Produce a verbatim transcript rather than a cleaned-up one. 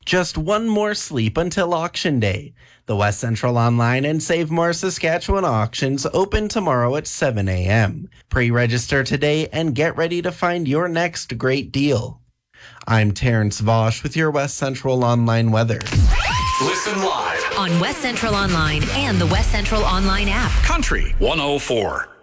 Just one more sleep until auction day. The West Central Online and Save More Saskatchewan auctions open tomorrow at seven a.m. Pre-register today and get ready to find your next great deal. I'm Terrence Vosch with your West Central Online weather. Listen live on West Central Online and the West Central Online app. Country one oh four.